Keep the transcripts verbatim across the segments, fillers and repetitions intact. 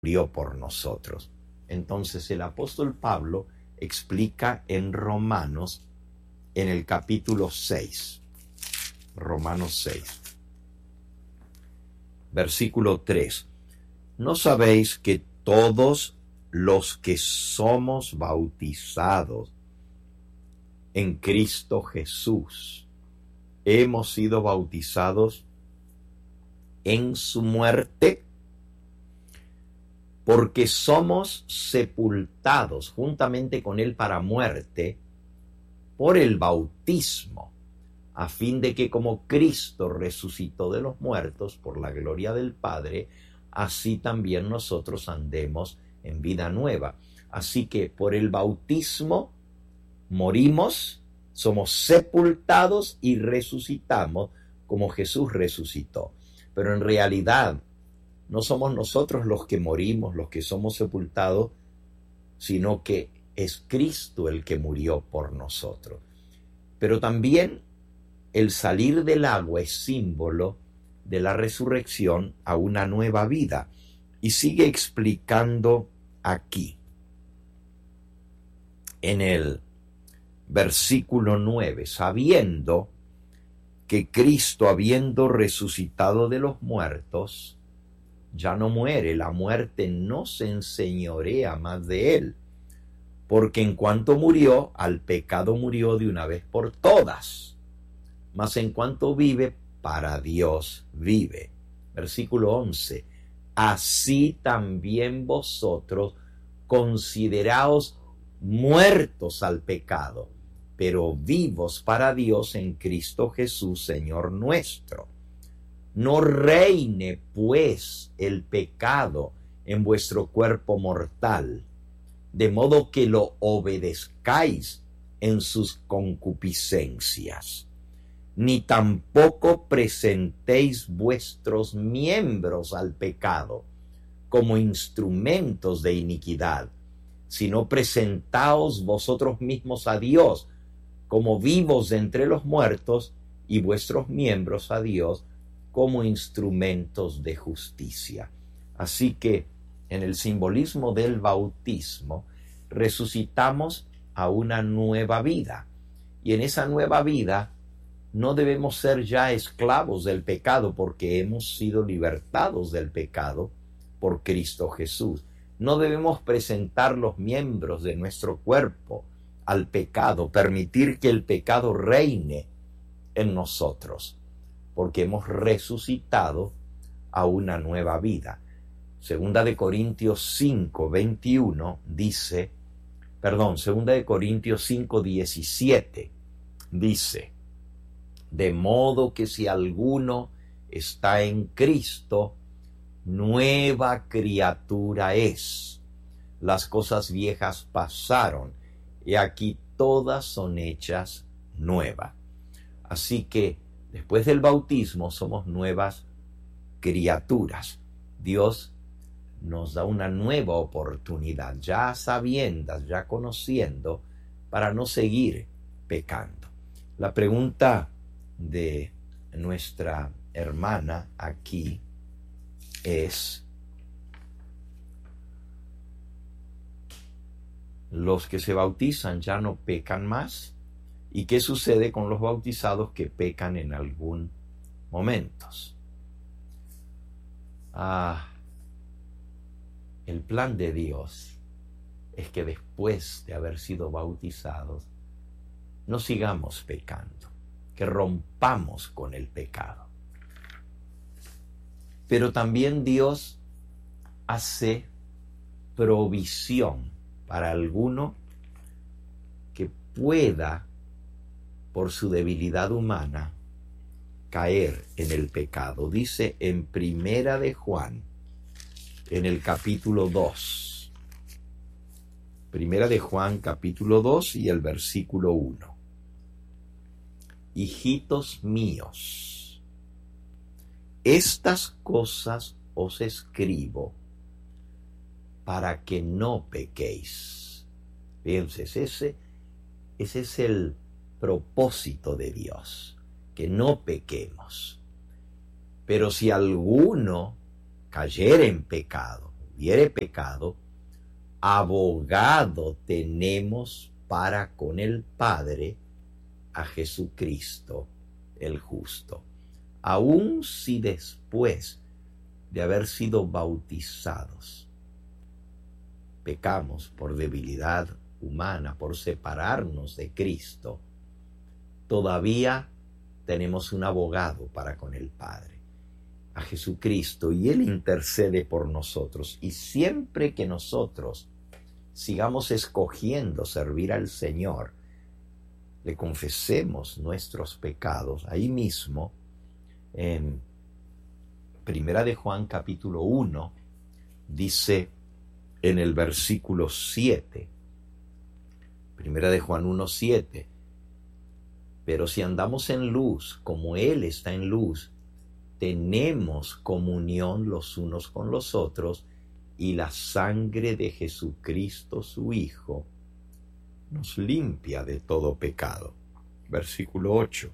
murió por nosotros. Entonces el apóstol Pablo explica en Romanos, en el capítulo seis, Romanos seis, versículo tres. ¿No sabéis que todos los que somos bautizados en Cristo Jesús hemos sido bautizados en su muerte? Porque somos sepultados juntamente con él para muerte por el bautismo, a fin de que como Cristo resucitó de los muertos por la gloria del Padre, así también nosotros andemos en vida nueva. Así que por el bautismo morimos, somos sepultados y resucitamos como Jesús resucitó. Pero en realidad no somos nosotros los que morimos, los que somos sepultados, sino que es Cristo el que murió por nosotros. Pero también el salir del agua es símbolo de la resurrección a una nueva vida. Y sigue explicando aquí, en el versículo nueve, sabiendo que Cristo, habiendo resucitado de los muertos, ya no muere, la muerte no se enseñorea más de él, porque en cuanto murió, al pecado murió de una vez por todas, mas en cuanto vive, para Dios vive. Versículo once, así también vosotros consideraos muertos al pecado, pero vivos para Dios en Cristo Jesús, Señor nuestro. No reine, pues, el pecado en vuestro cuerpo mortal, de modo que lo obedezcáis en sus concupiscencias, ni tampoco presentéis vuestros miembros al pecado como instrumentos de iniquidad, sino presentaos vosotros mismos a Dios como vivos de entre los muertos, y vuestros miembros a Dios como instrumentos de justicia. Así que en el simbolismo del bautismo resucitamos a una nueva vida, y en esa nueva vida no debemos ser ya esclavos del pecado, porque hemos sido libertados del pecado por Cristo Jesús. No debemos presentar los miembros de nuestro cuerpo al pecado, permitir que el pecado reine en nosotros, porque hemos resucitado a una nueva vida. Segunda de Corintios cinco, veintiuno dice, perdón, Segunda de Corintios cinco, diecisiete dice, de modo que si alguno está en Cristo, nueva criatura es. Las cosas viejas pasaron, y aquí todas son hechas nuevas. Así que después del bautismo somos nuevas criaturas. Dios nos da una nueva oportunidad, ya a sabiendas, ya conociendo, para no seguir pecando. La pregunta de nuestra hermana aquí es: ¿los que se bautizan ya no pecan más? ¿Y qué sucede con los bautizados que pecan en algún momento? Ah, el plan de Dios es que después de haber sido bautizados no sigamos pecando, que rompamos con el pecado. Pero también Dios hace provisión para alguno que pueda, por su debilidad humana, caer en el pecado. Dice en Primera de Juan, en el capítulo dos. Primera de Juan, capítulo dos y el versículo uno. Hijitos míos, estas cosas os escribo para que no pequéis. Fíjense, ese, ese es el propósito de Dios, que no pequemos. Pero si alguno cayere en pecado, hubiere pecado, abogado tenemos para con el Padre, a Jesucristo el justo. Aun si después de haber sido bautizados pecamos por debilidad humana, por separarnos de Cristo, todavía tenemos un abogado para con el Padre, a Jesucristo, y Él intercede por nosotros. Y siempre que nosotros sigamos escogiendo servir al Señor, le confesemos nuestros pecados, ahí mismo, en Primera de Juan capítulo uno, dice en el versículo siete, Primera de Juan uno, siete, pero si andamos en luz, como Él está en luz, tenemos comunión los unos con los otros, y la sangre de Jesucristo su Hijo nos limpia de todo pecado. Versículo ocho.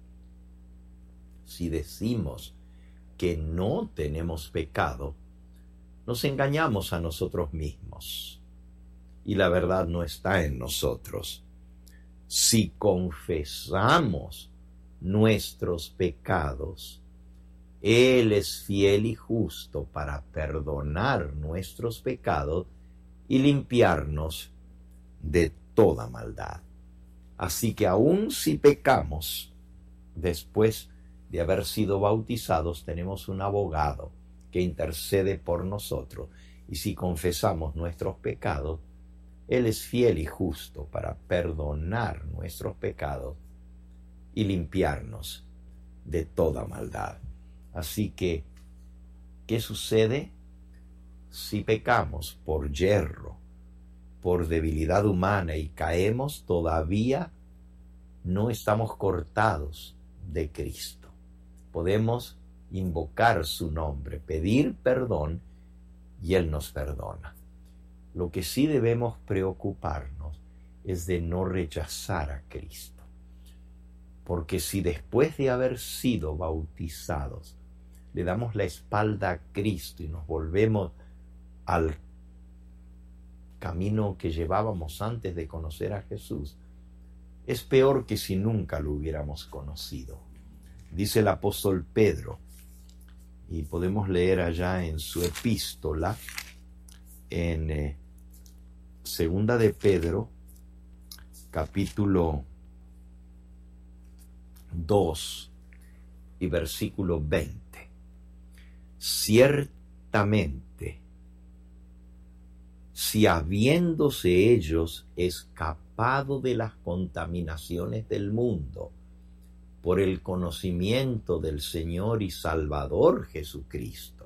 Si decimos que no tenemos pecado, nos engañamos a nosotros mismos, y la verdad no está en nosotros. Si confesamos nuestros pecados, Él es fiel y justo para perdonar nuestros pecados y limpiarnos de toda maldad. Así que aun si pecamos, después de haber sido bautizados, tenemos un abogado que intercede por nosotros. Y si confesamos nuestros pecados, Él es fiel y justo para perdonar nuestros pecados y limpiarnos de toda maldad. Así que, ¿qué sucede? Si pecamos por yerro, por debilidad humana, y caemos, todavía no estamos cortados de Cristo. Podemos invocar su nombre, pedir perdón, y Él nos perdona. Lo que sí debemos preocuparnos es de no rechazar a Cristo. Porque si después de haber sido bautizados le damos la espalda a Cristo y nos volvemos al camino que llevábamos antes de conocer a Jesús, es peor que si nunca lo hubiéramos conocido. Dice el apóstol Pedro, y podemos leer allá en su epístola, en eh, Segunda de Pedro, capítulo dos y versículo veinte. Ciertamente, si habiéndose ellos escapado de las contaminaciones del mundo por el conocimiento del Señor y Salvador Jesucristo,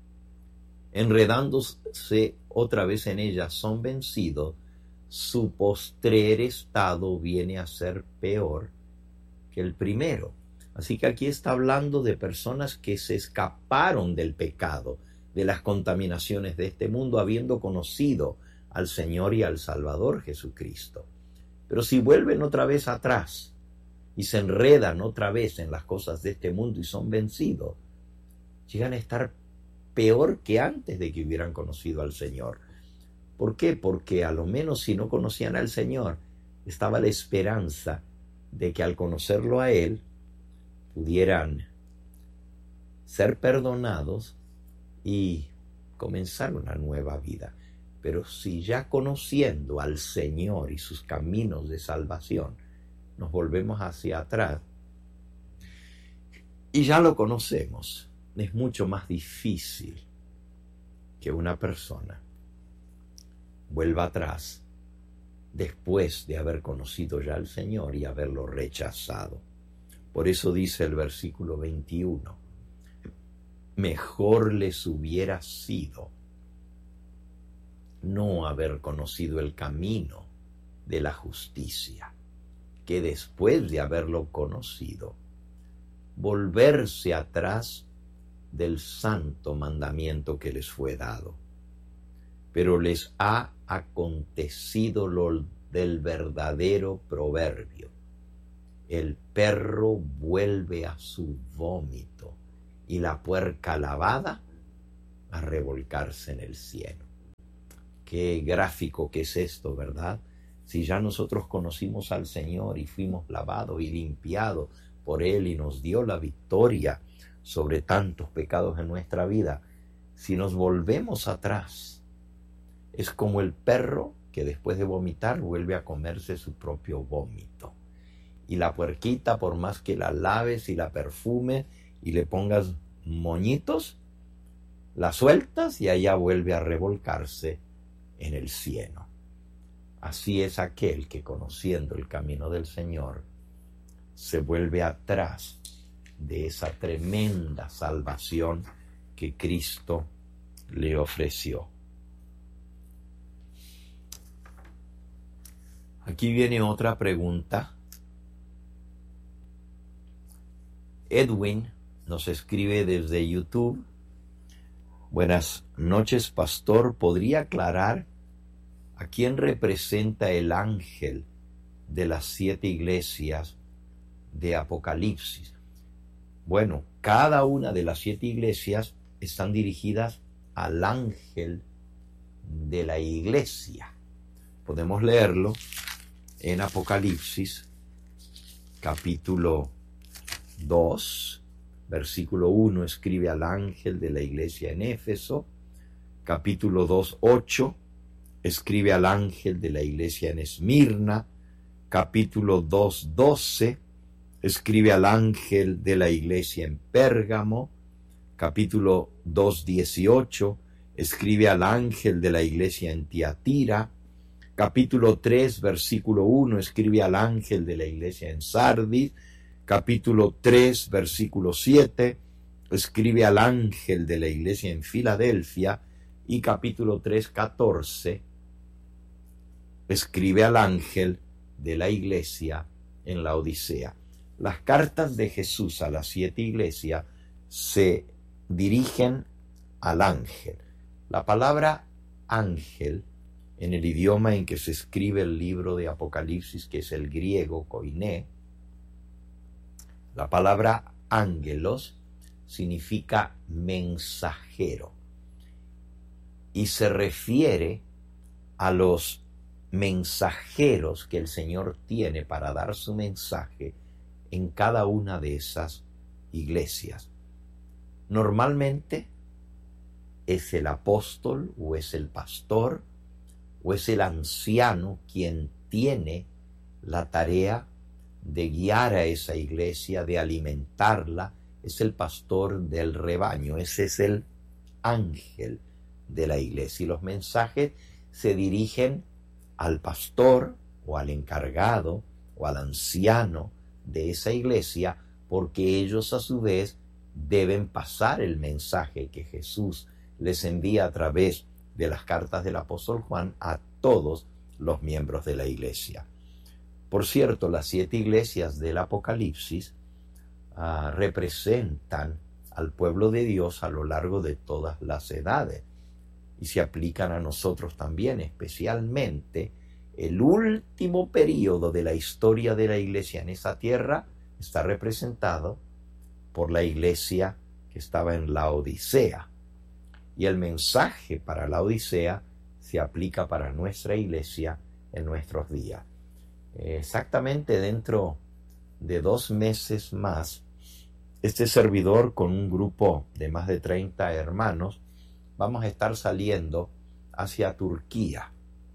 enredándose otra vez en ellas, son vencidos, su postrer estado viene a ser peor que el primero. Así que aquí está hablando de personas que se escaparon del pecado, de las contaminaciones de este mundo, habiendo conocido al Señor y al Salvador Jesucristo. Pero si vuelven otra vez atrás y se enredan otra vez en las cosas de este mundo y son vencidos, llegan a estar peor que antes de que hubieran conocido al Señor. ¿Por qué? Porque a lo menos si no conocían al Señor, estaba la esperanza de que al conocerlo a Él, pudieran ser perdonados y comenzar una nueva vida. Pero si ya conociendo al Señor y sus caminos de salvación, nos volvemos hacia atrás y ya lo conocemos, es mucho más difícil que una persona vuelva atrás después de haber conocido ya al Señor y haberlo rechazado. Por eso dice el versículo veintiuno, mejor les hubiera sido no haber conocido el camino de la justicia, que después de haberlo conocido, volverse atrás del santo mandamiento que les fue dado. Pero les ha acontecido lo del verdadero proverbio: el perro vuelve a su vómito y la puerca lavada a revolcarse en el cielo. Qué gráfico que es esto, ¿verdad? Si ya nosotros conocimos al Señor y fuimos lavados y limpiados por Él y nos dio la victoria sobre tantos pecados en nuestra vida, si nos volvemos atrás, es como el perro que después de vomitar vuelve a comerse su propio vómito. Y la puerquita, por más que la laves y la perfumes y le pongas moñitos, la sueltas y allá vuelve a revolcarse en el cieno. Así es aquel que, conociendo el camino del Señor, se vuelve atrás de esa tremenda salvación que Cristo le ofreció. Aquí viene otra pregunta. Edwin nos escribe desde YouTube. Buenas noches, pastor. ¿Podría aclarar a quién representa el ángel de las siete iglesias de Apocalipsis? Bueno, cada una de las siete iglesias están dirigidas al ángel de la iglesia. Podemos leerlo en Apocalipsis, capítulo dos, versículo uno, escribe al ángel de la iglesia en Éfeso. Capítulo dos, ocho, escribe al ángel de la iglesia en Esmirna. Capítulo dos, doce, escribe al ángel de la iglesia en Pérgamo. Capítulo dos, dieciocho, escribe al ángel de la iglesia en Tiatira. Capítulo tres, versículo uno, escribe al ángel de la iglesia en Sardis. Capítulo tres, versículo siete, escribe al ángel de la iglesia en Filadelfia. Y capítulo tres, catorce, escribe al ángel de la iglesia en la Odisea. Las cartas de Jesús a las siete iglesias se dirigen al ángel. La palabra ángel, en el idioma en que se escribe el libro de Apocalipsis, que es el griego koiné, la palabra ángelos significa mensajero y se refiere a los mensajeros que el Señor tiene para dar su mensaje en cada una de esas iglesias. Normalmente es el apóstol o es el pastor o es el anciano quien tiene la tarea de guiar a esa iglesia, de alimentarla. Es el pastor del rebaño, ese es el ángel de la iglesia. Y los mensajes se dirigen al pastor o al encargado o al anciano de esa iglesia, porque ellos a su vez deben pasar el mensaje que Jesús les envía a través de las cartas del apóstol Juan a todos los miembros de la iglesia. Por cierto, las siete iglesias del Apocalipsis uh, representan al pueblo de Dios a lo largo de todas las edades y se aplican a nosotros también, especialmente el último periodo de la historia de la iglesia en esa tierra está representado por la iglesia que estaba en la Odisea. Y el mensaje para la Odisea se aplica para nuestra iglesia en nuestros días. Exactamente dentro de dos meses más, este servidor con un grupo de más de treinta hermanos vamos a estar saliendo hacia Turquía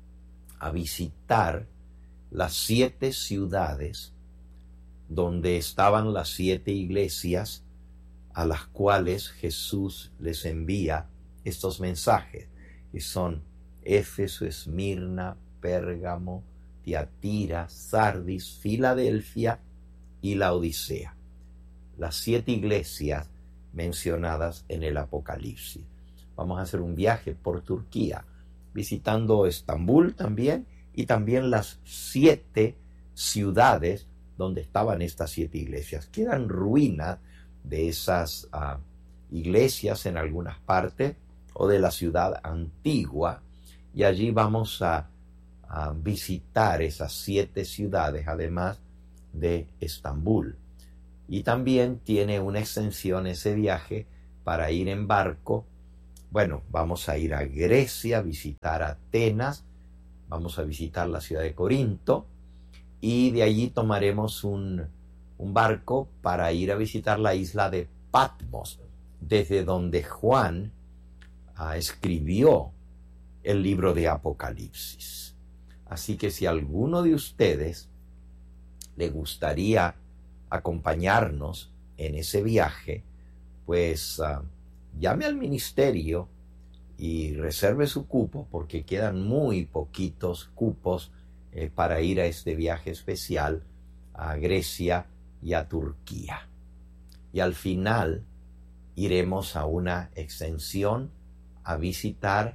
a visitar las siete ciudades donde estaban las siete iglesias a las cuales Jesús les envía estos mensajes, que son Éfeso, Esmirna, Pérgamo, Tiatira, Sardis, Filadelfia y la Odisea. Las siete iglesias mencionadas en el Apocalipsis. Vamos a hacer un viaje por Turquía, visitando Estambul también, y también las siete ciudades donde estaban estas siete iglesias. Quedan ruinas de esas uh, iglesias en algunas partes, o de la ciudad antigua, y allí vamos a a visitar esas siete ciudades, además de Estambul. Y también tiene una extensión ese viaje para ir en barco bueno, vamos a ir a Grecia, visitar Atenas, vamos a visitar la ciudad de Corinto y de allí tomaremos un, un barco para ir a visitar la isla de Patmos, desde donde Juan uh, escribió el libro de Apocalipsis. Así que si alguno de ustedes le gustaría acompañarnos en ese viaje, pues uh, llame al ministerio y reserve su cupo, porque quedan muy poquitos cupos eh, para ir a este viaje especial a Grecia y a Turquía. Y al final iremos a una extensión a visitar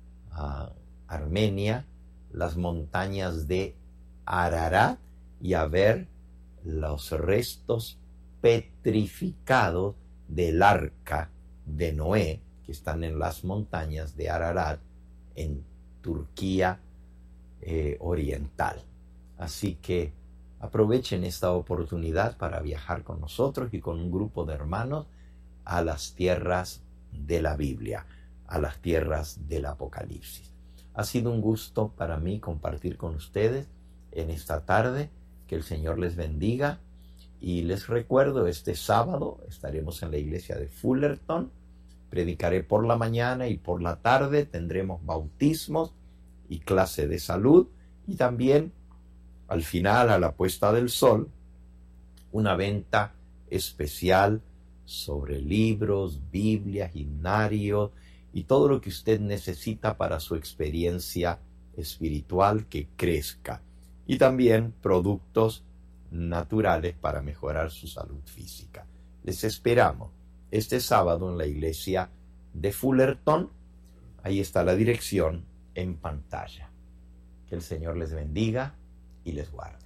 a Armenia, las montañas de Ararat, y a ver los restos petrificados del arca de Noé, que están en las montañas de Ararat, en Turquía eh, oriental. Así que aprovechen esta oportunidad para viajar con nosotros y con un grupo de hermanos a las tierras de la Biblia, a las tierras del Apocalipsis. Ha sido un gusto para mí compartir con ustedes en esta tarde. Que el Señor les bendiga. Y les recuerdo, este sábado estaremos en la iglesia de Fullerton. Predicaré por la mañana y por la tarde tendremos bautismos y clase de salud. Y también al final, a la puesta del sol, una venta especial sobre libros, Biblias, himnarios y todo lo que usted necesita para su experiencia espiritual que crezca. Y también productos naturales para mejorar su salud física. Les esperamos este sábado en la iglesia de Fullerton. Ahí está la dirección en pantalla. Que el Señor les bendiga y les guarde.